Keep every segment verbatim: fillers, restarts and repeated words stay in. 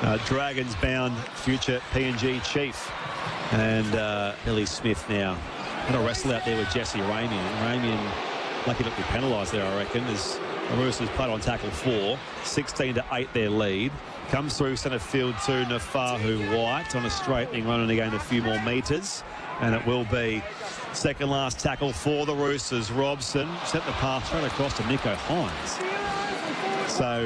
uh, Dragons-bound future P N G chief. And uh, Billy Smith now. Had a wrestle out there with Jesse Ramian. Ramian, lucky not to be penalised there, I reckon, as the Roosters played on tackle four. sixteen to eight their lead. Comes through centre field to Nafahu White on a straightening run and again a few more metres. And it will be second last tackle for the Roosters. Robson set the pass straight across to Nicho Hynes. So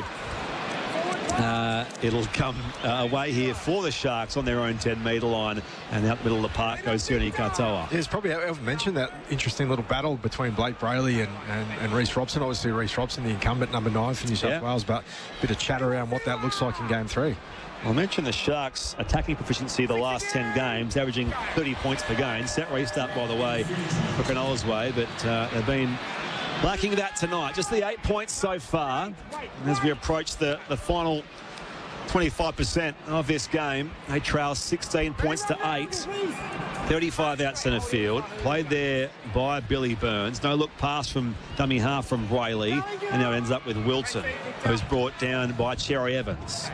uh, it'll come uh, away here for the Sharks on their own ten metre line. And out the middle of the park goes Sione Katoa. Yeah, it's probably, I've mentioned that interesting little battle between Blake Brayley and, and, and Reece Robson. Obviously, Reece Robson, the incumbent number nine for New South yeah. Wales, but a bit of chat around what that looks like in game three. I mentioned the Sharks' attacking proficiency the last ten games, averaging thirty points per game. Set restart, by the way, for Cronulla's way, but uh, they've been lacking that tonight. Just the eight points so far. And as we approach the, the final twenty-five percent of this game, they trail sixteen points to eight. thirty-five out centre field. Played there by Billy Burns. No look pass from dummy half from Brayley. And now it ends up with Wilton, who's brought down by Cherry Evans.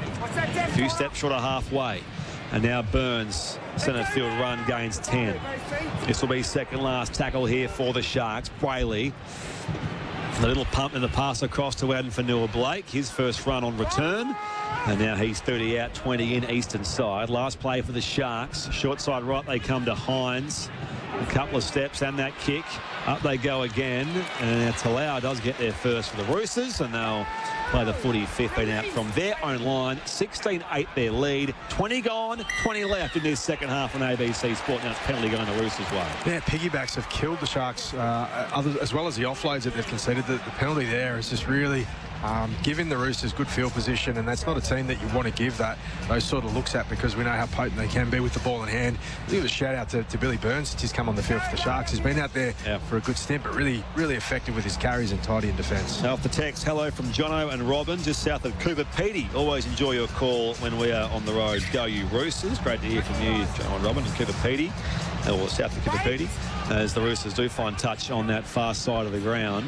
A few steps short of halfway. And now Burns, centre field run, gains ten. This will be second last tackle here for the Sharks. Brayley, a little pump in the pass across to Adam Fanua-Blake. His first run on return. And now he's thirty out, twenty in, eastern side. Last play for the Sharks. Short side right, they come to Hynes. A couple of steps and that kick. Up they go again. And now Talau does get there first for the Roosters. And they'll play the footy fifteen out from their own line. sixteen eight their lead. twenty gone, twenty left in this second half on A B C Sport. Now it's penalty going the Roosters' way. Yeah, piggybacks have killed the Sharks, uh, other, as well as the offloads that they've conceded. The, the penalty there is just really um, giving the Roosters good field position, and that's not a team that you want to give that those sort of looks at, because we know how potent they can be with the ball in hand. Give a shout out to, to Billy Burns since he's come on the field for the Sharks. He's been out there yeah. for a good stint, but really, really effective with his carries and tidy in defence. Now off the text, hello from Jono and Robin, just south of Cooper Pedy. Always enjoy your call when we are on the road. Go you Roosters. Great to hear from you, Jono and Robin, and Cooper Pedy, or south of Cooper Pedy, as the Roosters do find touch on that far side of the ground.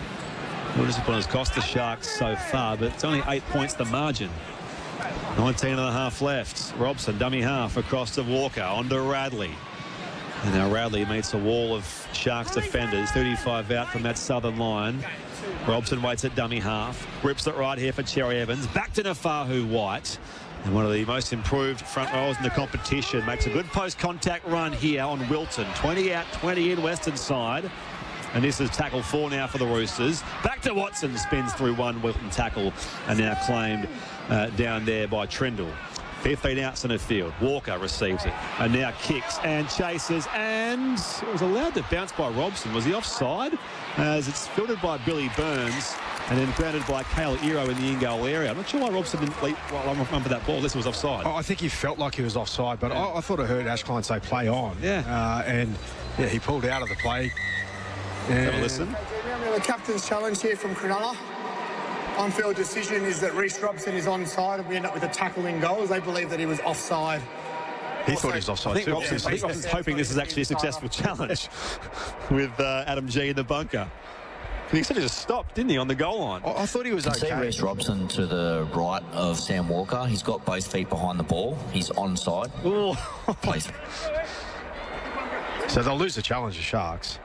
Well, discipline has cost the Sharks so far, but it's only eight points the margin. nineteen and a half left. Robson, dummy half across to Walker, onto Radley. And now Radley meets a wall of Sharks defenders. thirty-five out from that southern line. Robson waits at dummy half. Rips it right here for Cherry Evans. Back to Nafahu White. And one of the most improved front rows in the competition. Makes a good post-contact run here on Wilton. twenty out, twenty in, western side. And this is tackle four now for the Roosters. Back to Watson, spins through one Wilton tackle, and now claimed uh, down there by Trindle. fifteen out centre field. Walker receives it, and now kicks and chases, and it was allowed to bounce by Robson. Was he offside? As it's filtered by Billy Burns, and then grounded by Kale Iro in the in-goal area. I'm not sure why Robson didn't leap well, run for that ball. This was offside. Oh, I think he felt like he was offside, but yeah. I, I thought I heard Ash Klein say play on. Yeah. Uh, and yeah, he pulled out of the play. Have a listen. The captain's challenge here from Cronulla. On-field decision is that Reece Robson is onside, and we end up with a tackle in goal, as they believe that he was offside. He also thought he was offside I think too. Robson's, I think Robson's hoping this is actually a successful challenge with uh, Adam G in the bunker. He said he just stopped, didn't he, on the goal line? I, I thought he was you okay. See Reece Robson to the right of Sam Walker. He's got both feet behind the ball. He's onside. Please. So they'll lose the challenge, the Sharks.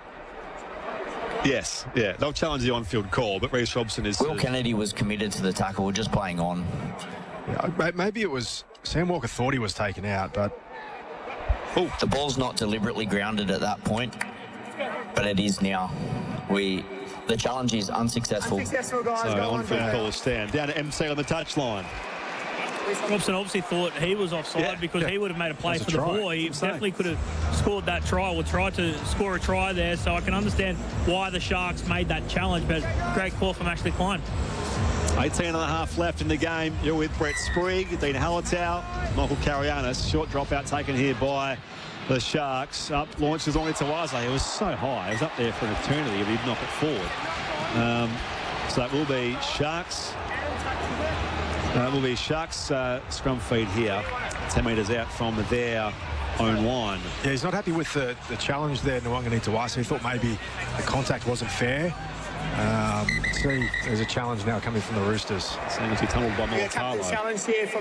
Yes, yeah. They'll challenge the on-field call, but Reece Robson is... Will uh, Kennedy was committed to the tackle, just playing on. Yeah, maybe it was... Sam Walker thought he was taken out, but... Oh, the ball's not deliberately grounded at that point, but it is now. We... The challenge is unsuccessful. Unsuccessful, guys. So go on-field on, call stand. Down to M C on the touchline. Robson obviously thought he was offside yeah, because yeah. he would have made a play for the ball. He definitely could have scored that try or tried to score a try there. So I can understand why the Sharks made that challenge, but great call from Ashley Klein. eighteen and a half left in the game. You're with Brett Sprigg, Dean Hallertau, Michael Karayanis. Short dropout taken here by the Sharks. Up launches on to Waze. It was so high. It was up there for an eternity if he'd knock it forward. Um, so it will be Sharks. Uh, will be Sharks uh, scrum feed here, ten metres out from their own line. Yeah, he's not happy with the, the challenge there, Nawaqanitawase. He thought maybe the contact wasn't fair. Um, see, there's a challenge now coming from the Roosters. Same as he tunneled by Mulatalo. Challenge here from